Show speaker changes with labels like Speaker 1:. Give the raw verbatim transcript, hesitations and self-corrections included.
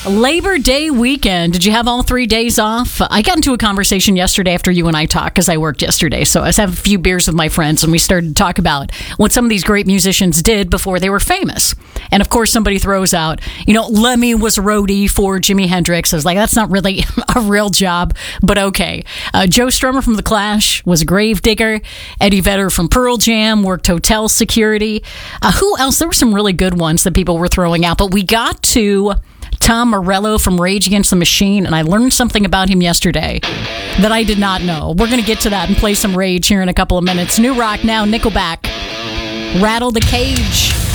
Speaker 1: Labor Day weekend. Did you have all three days off? I got into a conversation yesterday after you and I talked, because I worked yesterday. So I was having a few beers with my friends, and we started to talk about what some of these great musicians did before they were famous. And of course, somebody throws out, you know, Lemmy was a roadie for Jimi Hendrix. I was like, that's not really a real job, but okay. Uh, Joe Strummer from The Clash was a grave digger. Eddie Vedder from Pearl Jam worked hotel security. Uh, who else? There were some really good ones that people were throwing out, but we got to Tom Morello from Rage Against the Machine, and I learned something about him yesterday that I did not know. We're going to get to that and play some Rage here in a couple of minutes. New rock now, Nickelback. Rattle the Cage.